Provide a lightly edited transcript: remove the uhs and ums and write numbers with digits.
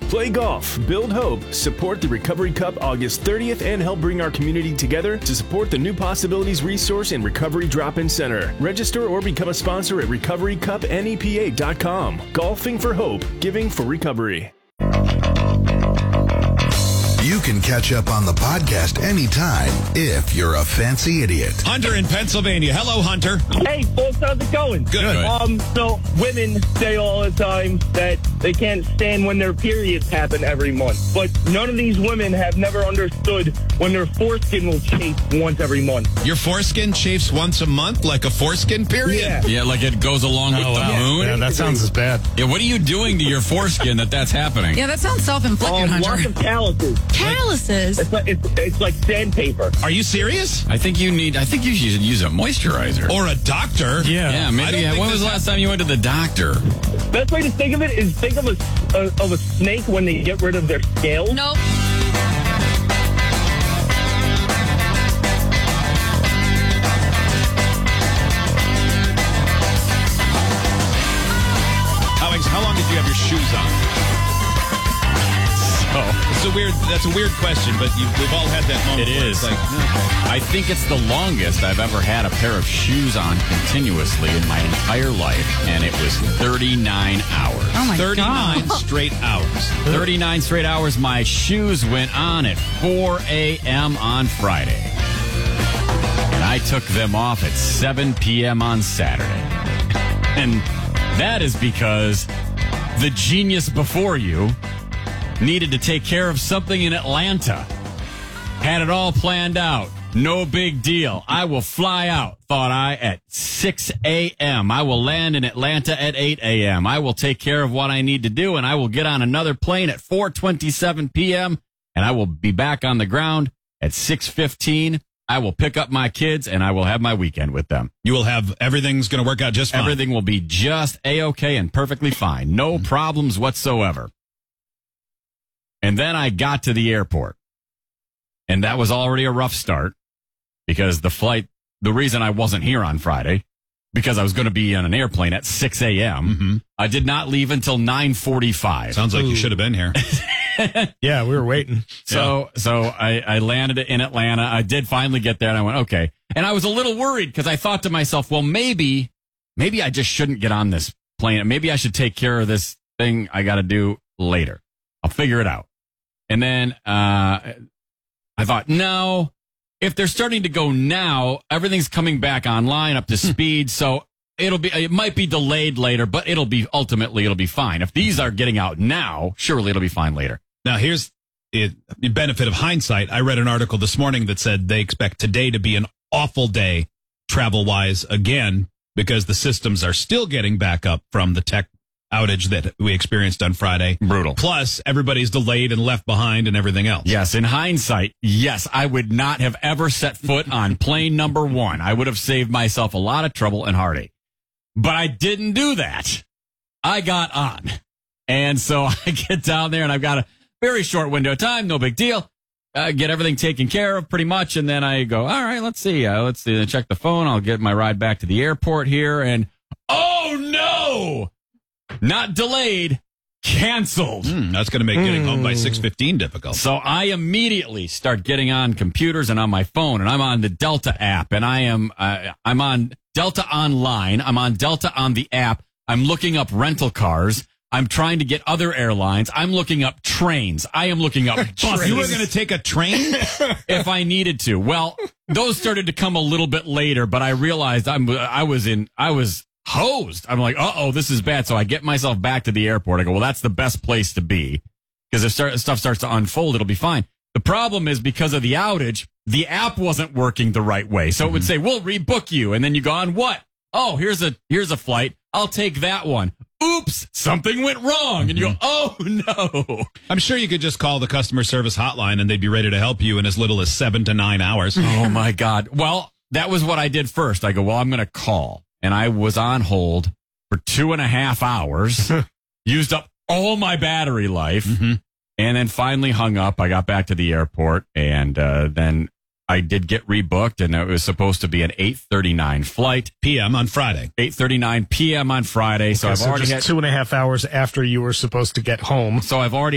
Play golf, build hope, support the Recovery Cup August 30th, and help bring our community together to support the New Possibilities Resource and Recovery Drop-In Center. Register or become a sponsor at recoverycupnepa.com. Golfing for hope, giving for recovery. You can catch up on the podcast anytime if you're a fancy idiot. Hunter in Pennsylvania. Hello, Hunter. Hey, folks, how's it going? Good. So women say all the time that they can't stand when their periods happen every month. But none of these women have never understood when their foreskin will chafe once every month. Your foreskin chafes once a month, like a foreskin period? Yeah, like it goes along with the moon? Yeah, that sounds as bad. Yeah, what are you doing to your foreskin that's happening? Yeah, that sounds self-inflicted, Hunter. Lots of calluses. Calluses? It's like sandpaper. Are you serious? I think you should use a moisturizer. Or a doctor? Yeah, maybe. When was the last time you went to the doctor? Best way to think of it is think of a snake when they get rid of their scales. Nope. Alex, how long did you have your shoes on? That's a weird question, but we've all had that moment. It where is. It's like, okay. I think it's the longest I've ever had a pair of shoes on continuously in my entire life, and it was 39 hours. Oh, my 39 God. straight hours. 39 straight hours. My shoes went on at 4 a.m. on Friday. And I took them off at 7 p.m. on Saturday. And that is because the genius before you needed to take care of something in Atlanta. Had it all planned out. No big deal. I will fly out, thought I, at 6 a.m. I will land in Atlanta at 8 a.m. I will take care of what I need to do, and I will get on another plane at 4:27 p.m., and I will be back on the ground at 6:15. I will pick up my kids, and I will have my weekend with them. You will have everything's going to work out just fine. Everything will be just A-okay and perfectly fine. No problems whatsoever. And then I got to the airport, and that was already a rough start because the reason I wasn't here on Friday, because I was going to be on an airplane at 6 a.m., I did not leave until 9:45. Sounds like you should have been here. Yeah, we were waiting. So I landed in Atlanta. I did finally get there, and I went, okay. And I was a little worried because I thought to myself, well, maybe I just shouldn't get on this plane. Maybe I should take care of this thing I got to do later. I'll figure it out. And then I thought, no, if they're starting to go now, everything's coming back online up to speed. So it might be delayed later, but ultimately it'll be fine. If these are getting out now, surely it'll be fine later. Now, here's the benefit of hindsight. I read an article this morning that said they expect today to be an awful day travel-wise again because the systems are still getting back up from the tech outage that we experienced on Friday. Brutal. Plus, everybody's delayed and left behind and everything else. Yes, in hindsight, yes, I would not have ever set foot on plane number 1. I would have saved myself a lot of trouble and heartache. But I didn't do that. I got on. And so I get down there, and I've got a very short window of time, no big deal. Get everything taken care of pretty much, and then I go, all right, let's see. Check the phone. I'll get my ride back to the airport here, and oh, no! Not delayed, canceled. That's going to make getting home by 6:15 difficult. So I immediately start getting on computers and on my phone, and I'm on the Delta app, and I'm on Delta Online. I'm on Delta on the app. I'm looking up rental cars. I'm trying to get other airlines. I'm looking up trains. I am looking up buses. You were going to take a train? If I needed to. Well, those started to come a little bit later, but I realized I was hosed. I'm like, uh-oh, this is bad. So I get myself back to the airport. I go, well, that's the best place to be because if stuff starts to unfold, it'll be fine. The problem is because of the outage, the app wasn't working the right way. So it would say, we'll rebook you. And then you go on what? Oh, here's a flight. I'll take that one. Oops, something went wrong. And you go, oh, no. I'm sure you could just call the customer service hotline and they'd be ready to help you in as little as 7 to 9 hours. Oh, my God. Well, that was what I did first. I go, well, I'm going to call. And I was on hold for 2.5 hours, used up all my battery life, and then finally hung up. I got back to the airport, and then I did get rebooked, and it was supposed to be an 8:39 flight. p.m. on Friday. 8:39 p.m. on Friday. So I've already just had 2.5 hours after you were supposed to get home. So I've already